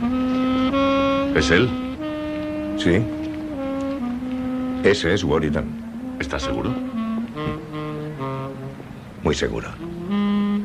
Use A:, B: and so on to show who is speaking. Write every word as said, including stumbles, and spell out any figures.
A: ¿Es él?
B: Sí. Ese es Waridan.
A: ¿Estás seguro?
B: Muy seguro.